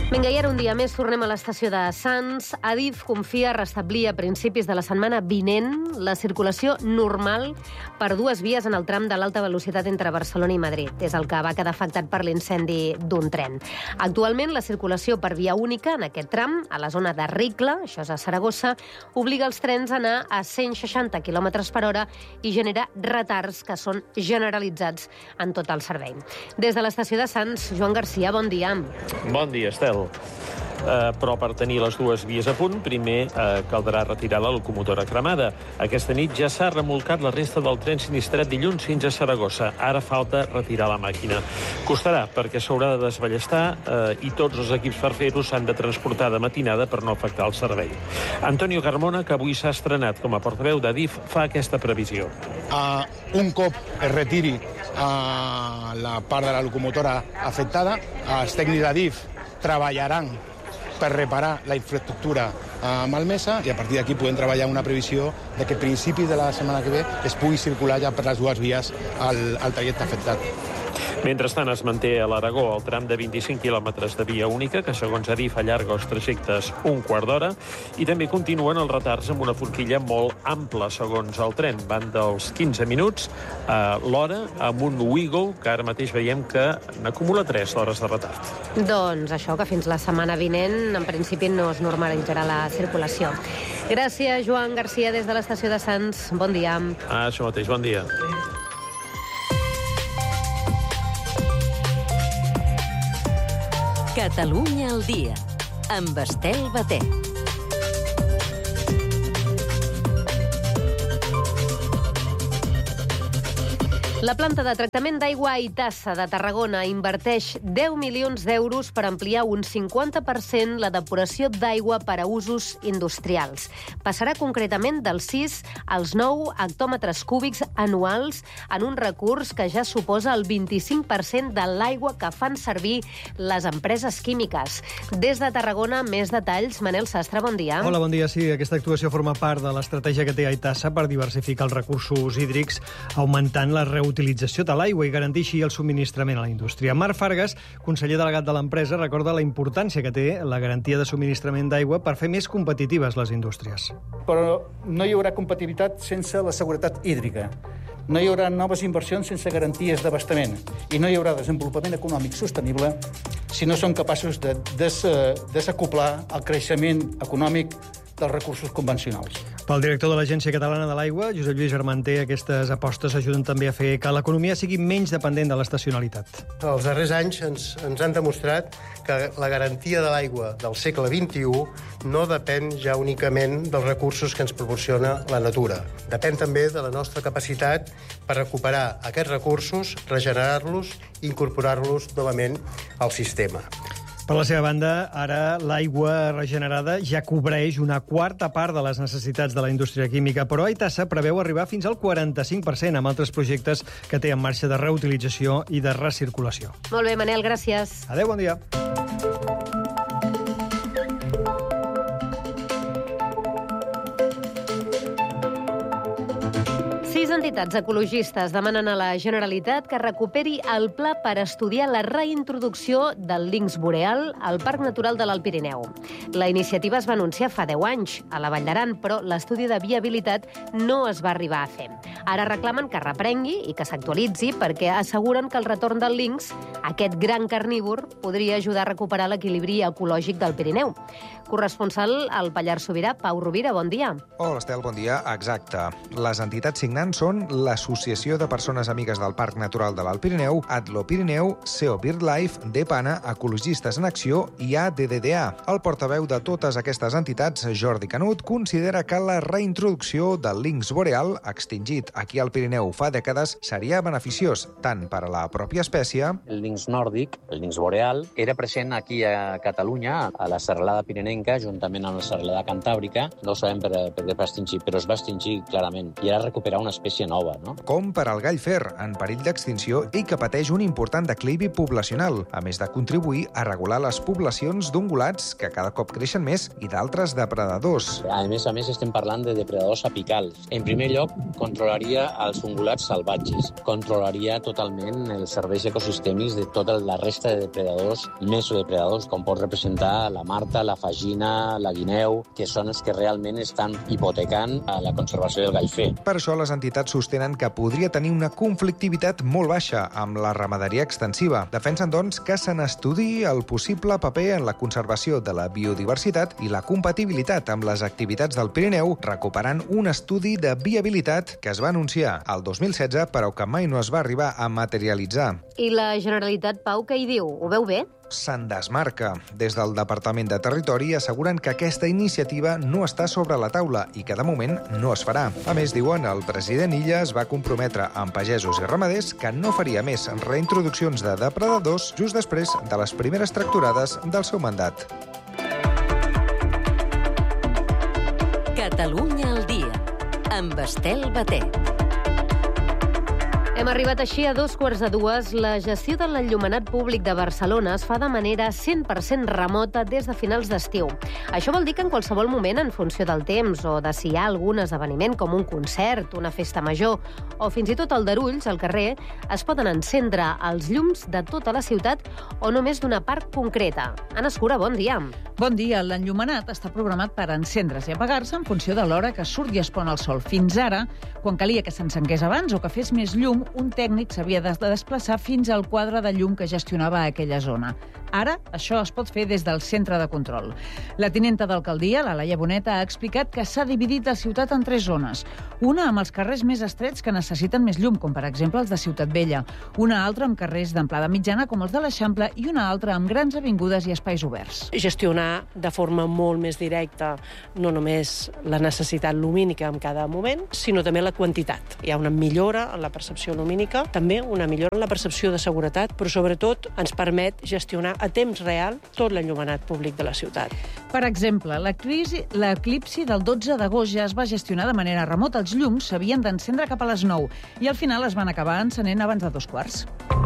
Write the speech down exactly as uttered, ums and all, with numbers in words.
Vinga, i ara un dia més tornem a l'estació de Sants. Adif confia restablir a principis de la setmana vinent la circulació normal per dues vies en el tram de l'alta velocitat entre Barcelona i Madrid. És el que va quedar afectat per l'incendi d'un tren. Actualment, la circulació per via única en aquest tram, a la zona de Ricla, això és a Saragossa, obliga els trens a anar a cent seixanta quilòmetres per hora i genera retards que són generalitzats en tot el servei. Des de l'estació de Sants, Joan Garcia, bon dia. Bon dia, Estel. Uh, però per tenir les dues vies a punt, primer uh, caldrà retirar la locomotora cremada. Aquesta nit ja s'ha remolcat la resta del tren sinistrat dilluns fins a Saragossa. Ara falta retirar la màquina. Costarà, perquè s'haurà de desballestar uh, i tots els equips per fer-ho s'han de transportar de matinada per no afectar el servei. Antonio Carmona, que avui s'ha estrenat com a portaveu d'Adif, fa aquesta previsió. Uh, un cop es retiri uh, la part de la locomotora afectada, els tècnics d'Adif treballaran per reparar la infraestructura eh, malmesa i a partir d'aquí podem treballar una previsió de que a principis de la setmana que ve es pugui circular ja per les dues vies al, al trajecte afectat. Mentrestant, es manté a l'Aragó el tram de vint-i-cinc quilòmetres de via única, que segons Adif allarga els trajectes un quart d'hora, i també continuen els retards amb una forquilla molt ampla, segons el tren. Van dels quinze minuts a l'hora amb un Ouigo, que ara mateix veiem que n'acumula tres hores de retard. Doncs això, que fins la setmana vinent, en principi, no es normalitzarà la circulació. Gràcies, Joan Garcia, des de l'estació de Sants. Bon dia. Ah, això mateix, bon dia. Catalunya al dia, amb Estel Batet. La planta de tractament d'aigua Aitassa de Tarragona inverteix deu milions d'euros per ampliar un cinquanta per cent la depuració d'aigua per a usos industrials. Passarà concretament dels sis als nou hectòmetres cúbics anuals en un recurs que ja suposa el vint-i-cinc per cent de l'aigua que fan servir les empreses químiques. Des de Tarragona, més detalls. Manel Sastre, bon dia. Hola, bon dia. Sí, aquesta actuació forma part de l'estratègia que té Aitassa per diversificar els recursos hídrics, augmentant la reutilització utilització de l'aigua i garantir així el subministrament a la indústria. Marc Fargas, conseller delegat de l'empresa, recorda la importància que té la garantia de subministrament d'aigua per fer més competitives les indústries. Però no hi haurà competitivitat sense la seguretat hídrica. No hi haurà noves inversions sense garanties d'abastament i no hi haurà desenvolupament econòmic sostenible si no som capaços de des, desacoplar el creixement econòmic dels recursos convencionals. Pel director de l'Agència Catalana de l'Aigua, Josep Lluís Armanter, aquestes apostes ajuden també a fer que l'economia sigui menys dependent de l'estacionalitat. Els darrers anys ens, ens han demostrat que la garantia de l'aigua del segle vint-i-u no depèn ja únicament dels recursos que ens proporciona la natura. Depèn també de la nostra capacitat per recuperar aquests recursos, regenerar-los i incorporar-los novament al sistema. Per la seva banda, ara l'aigua regenerada ja cobreix una quarta part de les necessitats de la indústria química, però Aitassa preveu arribar fins al quaranta-cinc per cent amb altres projectes que té en marxa de reutilització i de recirculació. Molt bé, Manel, gràcies. Adéu, bon dia. Sis entitats ecologistes demanen a la Generalitat que recuperi el pla per estudiar la reintroducció del linx boreal al Parc Natural de l'Alt Pirineu. La iniciativa es va anunciar fa deu anys a la Vall d'Aran, però l'estudi de viabilitat no es va arribar a fer. Ara reclamen que reprengui i que s'actualitzi perquè asseguren que el retorn del linx, aquest gran carnívor, podria ajudar a recuperar l'equilibri ecològic del Pirineu. Corresponsal al Pallars Sobirà, Pau Rovira, bon dia. Hola, Estel, bon dia. Exacte. Les entitats signants són l'Associació de Persones Amigues del Parc Natural de l'Alt Pirineu, Atlo Pirineu, SEO BirdLife, DEPANA, Ecologistes en Acció i A D D D A. El portaveu de totes aquestes entitats, Jordi Canut, considera que la reintroducció del linx boreal, extingit aquí al Pirineu fa dècades, seria beneficiós tant per a la pròpia espècie... El linx nòrdic, el linx boreal, era present aquí a Catalunya, a la serralada pirinenca, juntament amb la serralada cantàbrica. No ho sabem per, per què es va extingir, però es va extingir clarament. I era recuperar una espècie espècie nova, no? Com per al gall fer, en perill d'extinció i que pateix un important declivi poblacional, a més de contribuir a regular les poblacions d'ungulats, que cada cop creixen més, i d'altres depredadors. A més a més, estem parlant de depredadors apicals. En primer lloc, controlaria els ungulats salvatges, controlaria totalment els serveis ecosistèmics de tota la resta de depredadors i mesodepredadors, com pot representar la marta, la fagina, la guineu, que són els que realment estan hipotecant la conservació del gall fer. Per això, les entitats sostenen que podria tenir una conflictivitat molt baixa amb la ramaderia extensiva. Defensen, doncs, que se n'estudiï el possible paper en la conservació de la biodiversitat i la compatibilitat amb les activitats del Pirineu, recuperant un estudi de viabilitat que es va anunciar el dos mil setze, però que mai no es va arribar a materialitzar. I la Generalitat, Pau, què hi diu? Ho veu bé? Se'n desmarca. Des del Departament de Territori asseguren que aquesta iniciativa no està sobre la taula i que de moment no es farà. A més, diuen, el president Illa es va comprometre amb pagesos i ramaders que no faria més reintroduccions de depredadors just després de les primeres tractorades del seu mandat. Catalunya al dia, amb Estel Batet. Hem arribat així a dos quarts de dues. La gestió de l'enllumenat públic de Barcelona es fa de manera cent per cent remota des de finals d'estiu. Això vol dir que en qualsevol moment, en funció del temps o de si hi ha algun esdeveniment com un concert, una festa major o fins i tot aldarulls al carrer, es poden encendre els llums de tota la ciutat o només d'una part concreta. Anna Escura, bon dia. Bon dia. L'enllumenat està programat per encendre's i apagar-se en funció de l'hora que surt i es pon el sol. Fins ara, quan calia que s'encengués abans o que fes més llum, un tècnic s'havia de desplaçar fins al quadre de llum que gestionava aquella zona. Ara, això es pot fer des del centre de control. La tinenta d'alcaldia, la Laia Bonet, ha explicat que s'ha dividit la ciutat en tres zones. Una amb els carrers més estrets que necessiten més llum, com per exemple els de Ciutat Vella. Una altra amb carrers d'amplada mitjana, com els de l'Eixample, i una altra amb grans avingudes i espais oberts. Gestionar de forma molt més directa no només la necessitat lumínica en cada moment, sinó també la quantitat. Hi ha una millora en la percepció lumínica, també una millora en la percepció de seguretat, però sobretot ens permet gestionar a temps real tot l'enllumenat públic de la ciutat. Per exemple, l'eclipsi del dotze d'agost ja es va gestionar de manera remota. Els llums s'havien d'encendre cap a les nou i al final es van acabar encenent abans de dos quarts.